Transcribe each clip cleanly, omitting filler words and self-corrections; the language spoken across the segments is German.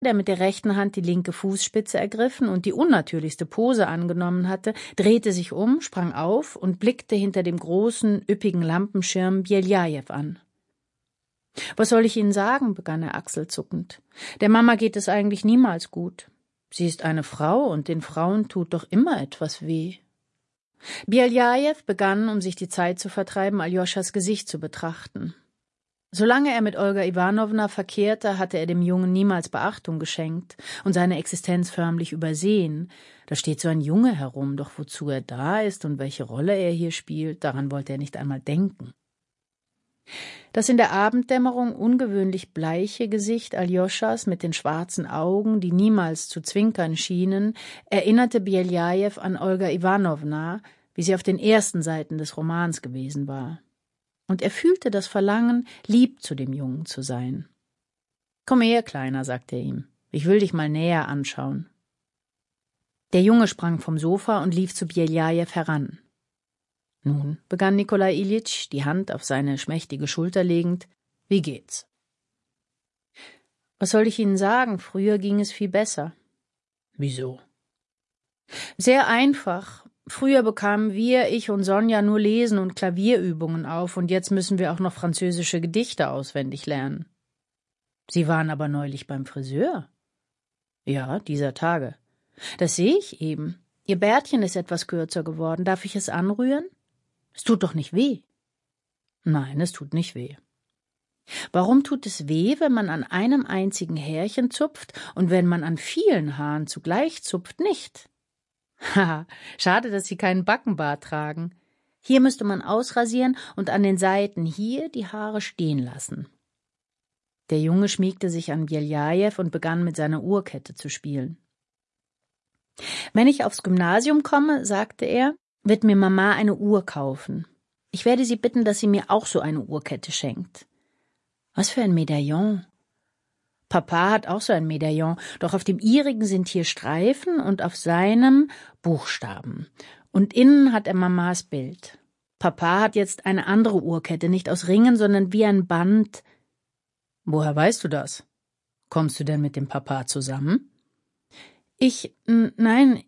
der mit der rechten Hand die linke Fußspitze ergriffen und die unnatürlichste Pose angenommen hatte, drehte sich um, sprang auf und blickte hinter dem großen, üppigen Lampenschirm Beljajew an. »Was soll ich Ihnen sagen?« begann er achselzuckend. »Der Mama geht es eigentlich niemals gut. Sie ist eine Frau, und den Frauen tut doch immer etwas weh.« Beljajew begann, um sich die Zeit zu vertreiben, Aljoschas Gesicht zu betrachten. Solange er mit Olga Iwanowna verkehrte, hatte er dem Jungen niemals Beachtung geschenkt und seine Existenz förmlich übersehen. Da steht so ein Junge herum, doch wozu er da ist und welche Rolle er hier spielt, daran wollte er nicht einmal denken. Das in der Abenddämmerung ungewöhnlich bleiche Gesicht Aljoschas mit den schwarzen Augen, die niemals zu zwinkern schienen, erinnerte Beljajew an Olga Iwanowna, wie sie auf den ersten Seiten des Romans gewesen war. Und er fühlte das Verlangen, lieb zu dem Jungen zu sein. »Komm her, Kleiner«, sagte er ihm, »ich will dich mal näher anschauen.« Der Junge sprang vom Sofa und lief zu Beljajew heran. »Nun«, begann Nikolai Iljitsch, die Hand auf seine schmächtige Schulter legend, »wie geht's?« »Was soll ich Ihnen sagen? Früher ging es viel besser.« »Wieso?« »Sehr einfach. Früher bekamen ich und Sonja nur Lesen und Klavierübungen auf, und jetzt müssen wir auch noch französische Gedichte auswendig lernen.« »Sie waren aber neulich beim Friseur?« »Ja, dieser Tage.« »Das sehe ich eben. Ihr Bärtchen ist etwas kürzer geworden. Darf ich es anrühren?« »Es tut doch nicht weh.« »Nein, es tut nicht weh.« »Warum tut es weh, wenn man an einem einzigen Härchen zupft und wenn man an vielen Haaren zugleich zupft, nicht?« »Haha, schade, dass Sie keinen Backenbart tragen. Hier müsste man ausrasieren und an den Seiten hier die Haare stehen lassen.« Der Junge schmiegte sich an Beljajew und begann mit seiner Uhrkette zu spielen. »Wenn ich aufs Gymnasium komme«, sagte er, »wird mir Mama eine Uhr kaufen. Ich werde sie bitten, dass sie mir auch so eine Uhrkette schenkt.« »Was für ein Medaillon?« »Papa hat auch so ein Medaillon, doch auf dem ihrigen sind hier Streifen und auf seinem Buchstaben. Und innen hat er Mamas Bild. Papa hat jetzt eine andere Uhrkette, nicht aus Ringen, sondern wie ein Band.« »Woher weißt du das? Kommst du denn mit dem Papa zusammen?« Nein.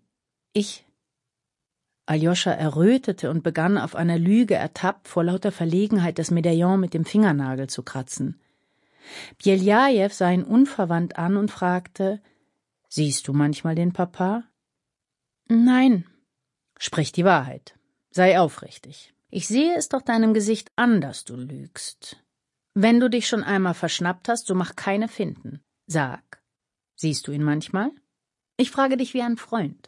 Aljoscha errötete und begann, auf einer Lüge ertappt, vor lauter Verlegenheit das Medaillon mit dem Fingernagel zu kratzen. Beljajew sah ihn unverwandt an und fragte, »Siehst du manchmal den Papa?« »Nein.« »Sprich die Wahrheit. Sei aufrichtig. Ich sehe es doch deinem Gesicht an, dass du lügst. Wenn du dich schon einmal verschnappt hast, so mach keine Finten. Sag, siehst du ihn manchmal? Ich frage dich wie ein Freund.«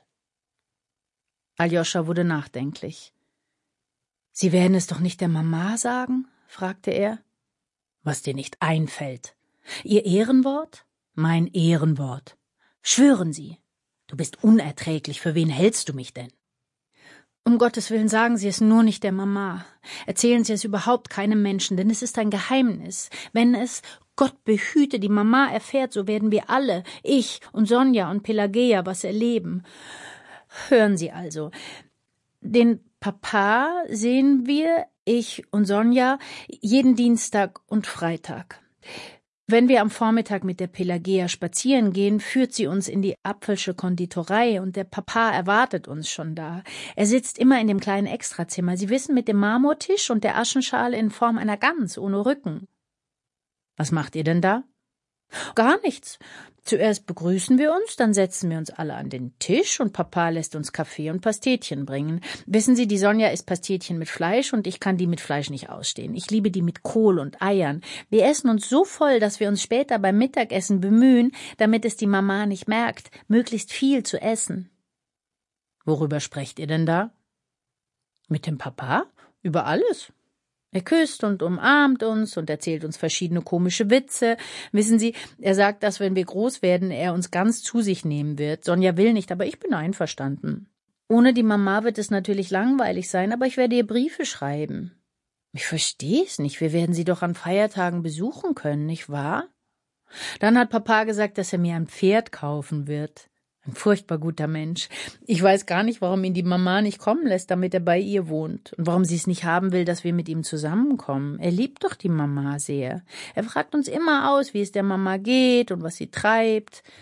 Aljoscha wurde nachdenklich. »Sie werden es doch nicht der Mama sagen?« fragte er. »Was dir nicht einfällt. Ihr Ehrenwort?« »Mein Ehrenwort. Schwören Sie. Du bist unerträglich. Für wen hältst du mich denn?« »Um Gottes Willen, sagen Sie es nur nicht der Mama. Erzählen Sie es überhaupt keinem Menschen, denn es ist ein Geheimnis. Wenn es, Gott behüte, die Mama erfährt, so werden wir alle, ich und Sonja und Pelageja, was erleben. Hören Sie also. Den Papa sehen wir, ich und Sonja, jeden Dienstag und Freitag. Wenn wir am Vormittag mit der Pelageja spazieren gehen, führt sie uns in die Apfelsche Konditorei und der Papa erwartet uns schon da. Er sitzt immer in dem kleinen Extrazimmer. Sie wissen, mit dem Marmortisch und der Aschenschale in Form einer Gans, ohne Rücken.« »Was macht ihr denn da?« »Gar nichts. Zuerst begrüßen wir uns, dann setzen wir uns alle an den Tisch und Papa lässt uns Kaffee und Pastetchen bringen. Wissen Sie, die Sonja isst Pastetchen mit Fleisch und ich kann die mit Fleisch nicht ausstehen. Ich liebe die mit Kohl und Eiern. Wir essen uns so voll, dass wir uns später beim Mittagessen bemühen, damit es die Mama nicht merkt, möglichst viel zu essen.« »Worüber sprecht ihr denn da?« »Mit dem Papa? Über alles. Er küsst und umarmt uns und erzählt uns verschiedene komische Witze. Wissen Sie, er sagt, dass, wenn wir groß werden, er uns ganz zu sich nehmen wird. Sonja will nicht, aber ich bin einverstanden. Ohne die Mama wird es natürlich langweilig sein, aber ich werde ihr Briefe schreiben.« »Ich verstehe es nicht. Wir werden sie doch an Feiertagen besuchen können, nicht wahr?« »Dann hat Papa gesagt, dass er mir ein Pferd kaufen wird. Ein furchtbar guter Mensch. Ich weiß gar nicht, warum ihn die Mama nicht kommen lässt, damit er bei ihr wohnt. Und warum sie es nicht haben will, dass wir mit ihm zusammenkommen. Er liebt doch die Mama sehr. Er fragt uns immer aus, wie es der Mama geht und was sie treibt.